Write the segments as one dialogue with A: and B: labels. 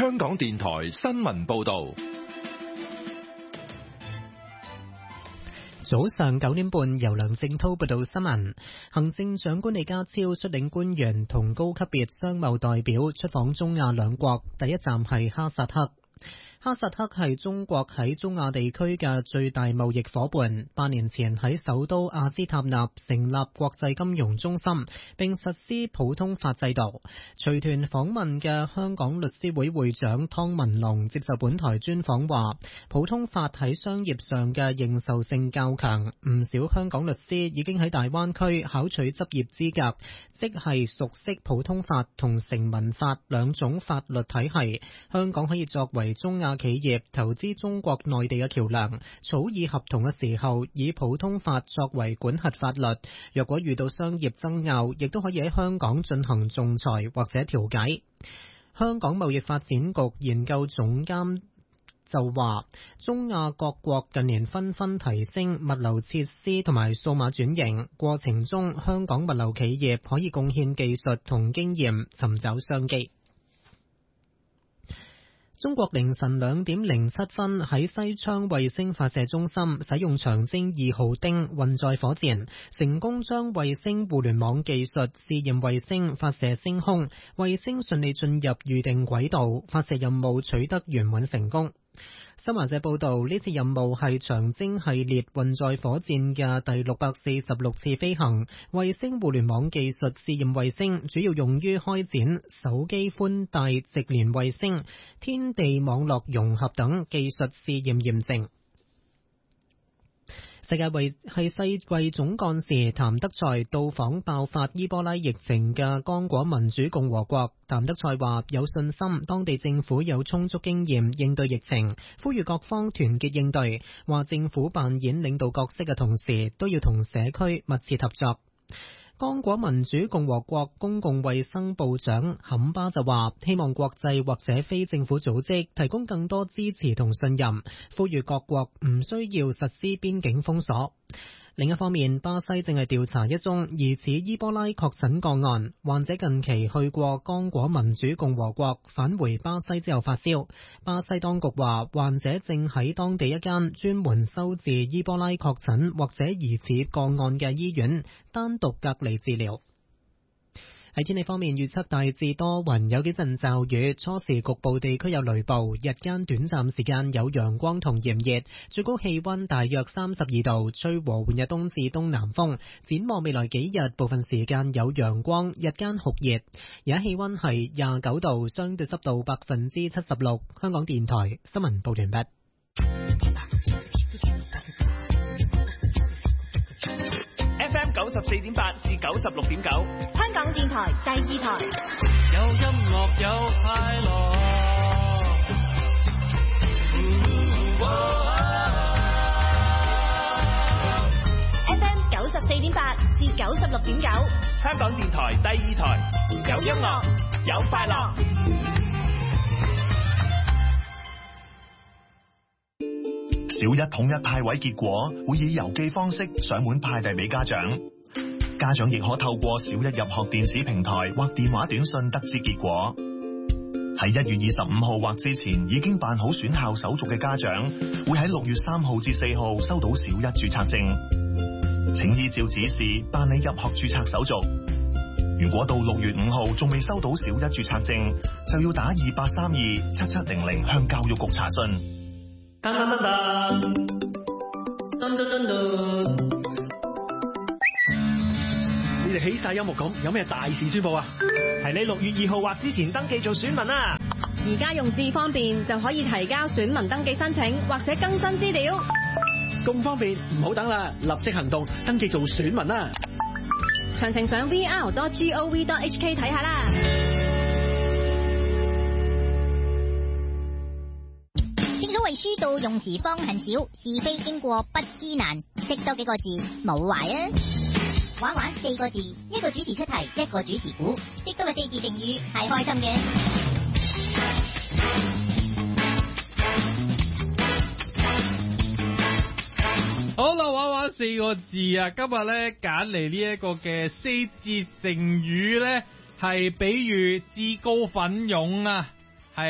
A: 香港電台新聞報道。
B: 早上9點半，由梁正濤報道新聞。行政長官李家超率領官員同高級別商貿代表出訪中亞兩國，第一站係哈薩克。哈薩克係中國喺中亞地區嘅最大貿易夥伴。8年前喺首都阿斯塔納成立國際金融中心，並實施普通法制度。隨團訪問嘅香港律師會會長湯文龍接受本台專訪話，普通法喺商業上嘅認受性較強，唔少香港律師已經喺大灣區考取執業資格，即係熟悉普通法同成文法兩種法律體系。香港可以作為中亞企業投資中國內地嘅橋樑，草擬合同嘅時候以普通法作為管轄法律。若果遇到商業爭拗，亦都可以喺香港進行仲裁或者調解。香港貿易發展局研究總監就話，中亞各國近年紛紛提升物流設施同埋數碼轉型，過程中香港物流企業可以貢獻技術同經驗，尋找商機。中國凌晨2點07分喺西昌衛星發射中心使用長征2號丁運載火箭，成功將衛星互聯網技術試驗衛星發射升空，衛星順利進入預定軌道，發射任務取得圓滿成功。新華社報道，呢次任務係長征系列運載火箭嘅第646次飛行。衛星互聯網技術試驗衛星主要用於開展手機寬帶直連衛星、天地網絡融合等技術試驗驗證。世衛總幹事譚德塞到訪爆發伊波拉疫情嘅剛果民主共和國。譚德塞話有信心當地政府有充足經驗應對疫情，呼籲各方團結應對，話政府扮演領導角色嘅同時都要同社區密切合作。剛果民主共和國公共衛生部長坎巴就話，希望國際或者非政府組織提供更多支持同信任，呼籲各國唔需要實施邊境封鎖。另一方面，巴西正係調查一宗疑似伊波拉確診個案，患者近期去過剛果民主共和國，返回巴西之後發燒。巴西當局話，患者正喺當地一間專門收治伊波拉確診或者疑似個案嘅醫院單獨隔離治療。喺天氣方面，預測大致多雲，有幾陣驟雨，初時局部地區有雷暴，日間短暫時間有陽光同炎熱，最高氣溫大約32度，吹和緩嘅東至東南風。展望未來幾日，部分時間有陽光，日間酷熱，而家氣溫係29度，相對濕度76%。香港電台新聞報完畢。
C: FM 94.8至96.9，
D: 香港電台第二台，
E: 有音樂有快樂。
D: FM 94.8至96.9，
C: 香港電台第二台，有音樂有快樂。
F: 小一統一派位結果會以郵寄方式上門派遞俾家長，家長亦可透過小一入學電子平台或電話短信得知結果。喺1月25號或之前已經辦好選校手續嘅家長，會喺6月3號至4號收到小一註冊證，請依照指示辦理入學註冊手續。如果到6月5號仲未收到小一註冊證，就要打28327700向教育局查詢。
E: 噔噔噔噔噔噔噔，
C: 你哋起晒音樂咁，有咩大事宣布啊？係你6月2號或之前登記做選民啊！
G: 而家用智方便就可以提交選民登記申請或者更新資料。
C: 咁方便，唔好等啦，立即行動，登記做選民啦！
G: 詳情上 vr.gov.hk 睇下啦。
H: 正所謂書到用時方恨少，是非經過不知難，識多幾個字冇壞啊！玩玩4個字，一個主持出題，一個主持估，識多個4字定語係開心嘅。
I: 好啦，玩玩4個字啊！今日咧揀嚟呢一個嘅4字成語咧，係比喻自告奮勇啊，係啦。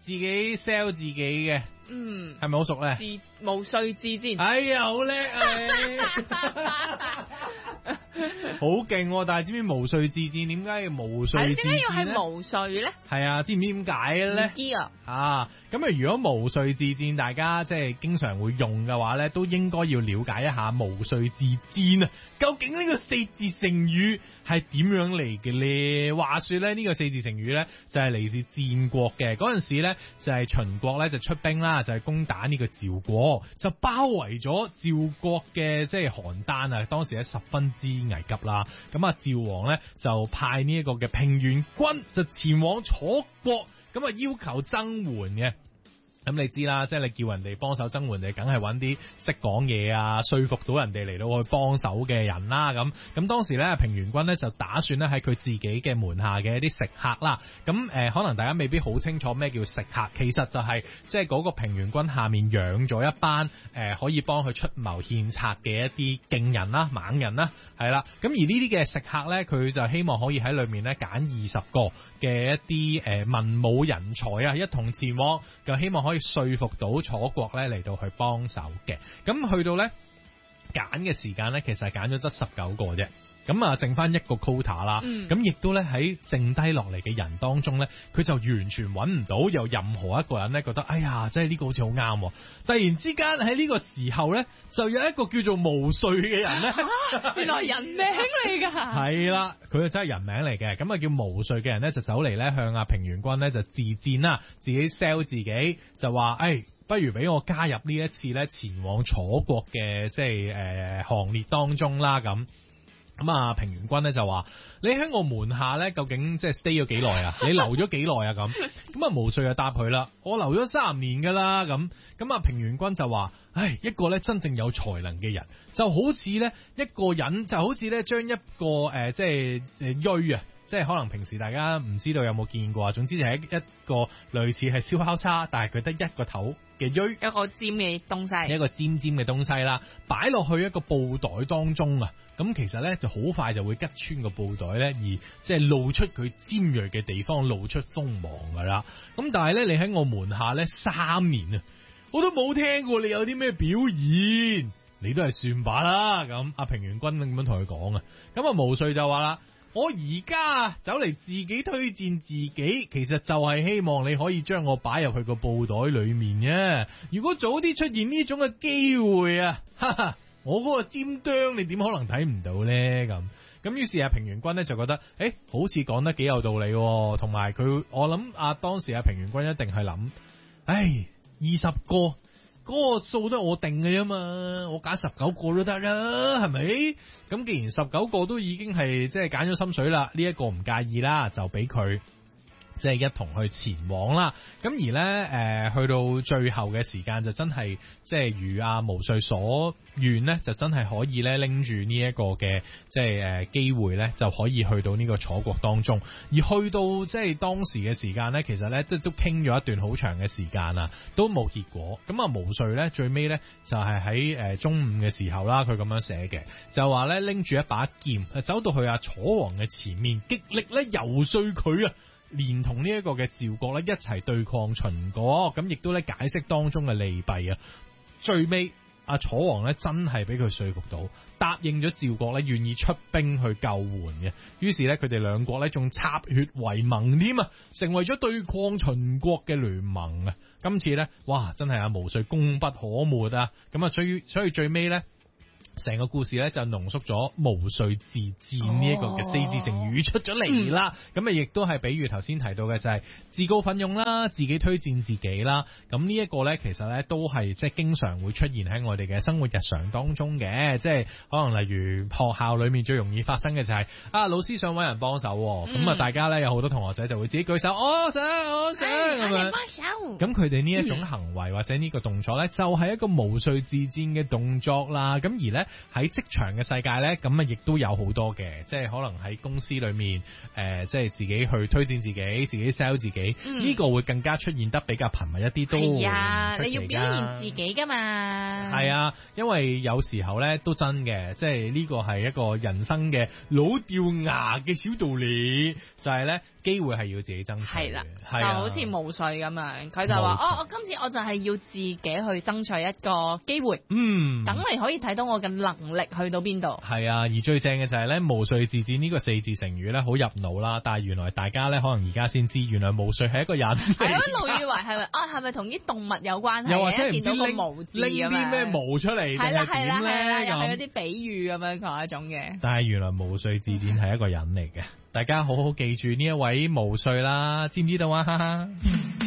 I: 自己 sell 自己嘅，係咪好熟咧？
J: 毛遂自薦。
I: 哎呀，好叻啊！好勁喎！但係知唔知毛遂自薦點解要毛遂自薦咧？
J: 點解要係毛遂咧？
I: 係啊，知唔知點解咧？
J: 唔知啊！
I: 咁啊，如果毛遂自薦，大家即係經常會用嘅話咧，都應該要了解一下毛遂自薦啊！究竟呢個四字成語係點樣嚟嘅咧？話說咧，呢個四字成語咧就係嚟自戰國嘅嗰陣時咧，就係秦國咧就出兵啦，就係攻打呢個趙國，就包圍咗趙國嘅即係邯鄲啊！當時咧十分之危急啦，咁啊趙王咧就派呢一個嘅平原君就前往楚國，咁啊要求增援嘅。咁你知啦，即係你叫人哋幫手增援，你梗係揾啲識講嘢啊，說服到人哋嚟到去幫手嘅人啦。咁當時咧，平原君咧就打算咧喺佢自己嘅門下嘅一啲食客啦。咁可能大家未必好清楚咩叫食客，其實就係即係嗰個平原君下面養咗一班可以幫佢出謀獻策嘅一啲勁人啦、猛人啦，係啦。咁而呢啲嘅食客咧，佢就希望可以喺裏面咧揀20個嘅一啲文武人才啊，一同前往，就希望可以說服到楚國咧嚟到去幫手嘅。咁去到咧揀嘅時間咧，其實係揀咗得19個啫。咁啊，剩翻一個 quota 啦。咁亦都咧喺剩低落嚟嘅人當中咧，佢就完全揾唔到有任何一個人咧覺得，哎呀，即係呢個好似好啱。突然之間喺呢個時候咧，就有一個叫做毛遂嘅人咧，
J: 原來人名嚟㗎。
I: 係啦，佢就真係人名嚟嘅。咁啊叫毛遂嘅人咧，就走嚟咧向阿平原君咧就自薦啦，自己 sell 自己，就話不如俾我加入呢一次咧前往楚國嘅即係行列當中啦咁。咁啊，平原君咧就話：你喺我門下咧，究竟即係 stay 咗幾耐啊？你留咗幾耐啊？咁啊，毛遂就答佢啦：我留咗3年噶啦。咁啊，平原君就話：一個咧真正有才能嘅人，就好似咧一個人，就好似咧將一個即係鋥啊。即係可能平時大家唔知道有冇見過啊，總之就係一個類似係燒烤叉，但係佢得一個頭嘅鋥，
J: 一個尖嘅東西，
I: 一個尖尖嘅東西啦，擺落去一個布袋當中啊，咁其實咧就好快就會吉穿個布袋咧，而即係露出佢尖銳嘅地方，露出鋒芒噶啦。咁但係咧，你喺我門下咧3年啊，我都冇聽過你有啲咩表現，你都係算罷啦。咁阿平原君咁樣同佢講啊，咁啊毛遂就話啦：我而家走嚟自己推薦自己，其實就係希望你可以將我擺入去個布袋裏面啫。如果早啲出現呢種嘅機會啊，哈哈，我嗰個尖端你點可能睇唔到咧？咁於是阿平原君咧就覺得，好似講得幾有道理，同埋佢，我諗當時阿平原君一定係諗，20個。嗰個數都係我定嘅啫嘛，我揀19個都得啦，係咪？咁既然19個都已經係即係揀咗心水啦，呢一個唔介意啦，就俾佢即係一同去前往啦。咁而咧去到最後嘅時間就真係即係如阿毛遂所願咧，就真係可以咧拎住呢一個嘅即係機會咧，就可以去到呢個楚國當中。而去到即係當時嘅時間咧，其實咧都傾咗一段好長嘅時間啦，都冇結果。咁啊毛遂咧最尾咧就係喺中午嘅時候啦，佢咁樣寫嘅，就話咧拎住一把劍，走到去阿楚王嘅前面，極力咧游說佢啊，連同呢一個嘅趙國咧一齊對抗秦國，咁亦都咧解釋當中嘅利弊啊。最尾阿楚王咧真係俾佢說服到，答應咗趙國咧願意出兵去救援嘅。於是咧佢哋兩國咧仲插血為盟添啊，成為咗對抗秦國嘅聯盟啊。今次咧，哇，真係阿毛遂功不可沒啊！咁啊，所以最尾咧，成個故事咧就濃縮咗毛遂自薦呢一個嘅4字成語出咗嚟啦。咁啊，亦都係比喻頭先提到嘅就係自告奮勇啦，自己推薦自己啦。咁呢一個咧，其實咧都係即係經常會出現喺我哋嘅生活日常當中嘅。即係可能例如學校裏面最容易發生嘅就係老師想搵人幫手，咁啊大家咧有好多同學仔就會自己舉手，我想咁樣幫手。咁佢哋呢一種行為或者呢個動作咧，就係一個毛遂自薦嘅動作啦。咁而咧咧喺職場嘅世界咧，咁啊亦都有好多嘅，即係可能喺公司裏面即係自己去推薦自己，自己 sell 自己，呢個會更加出現得比較頻密一啲都。
J: 係啊，你要表現自己噶嘛。
I: 係啊，因為有時候咧都真嘅，即係呢個係一個人生嘅老掉牙嘅小道理，就係咧機會係要自己爭取。
J: 係啦，就好似毛遂咁樣，佢就話我今次我就係要自己去爭取一個機會，等你可以睇到我嘅能力去到邊度。
I: 係啊，而最正嘅就係咧毛遂自薦呢個4字成語咧好入腦啦，但係原來大家咧可能而家先知，原來毛遂係一個人。
J: 係啊，一路以為係咪同啲動物有關係？
I: 又或者
J: 見到個毛字咁樣
I: 拎啲咩毛出嚟？
J: 係啦係啦係啦，又係
I: 咁
J: 嗰啲比喻咁樣嗰一種嘅。
I: 但係原來毛遂自薦係一個人嚟嘅，大家好好記住呢一位毛遂啦，知唔知道啊？哈哈。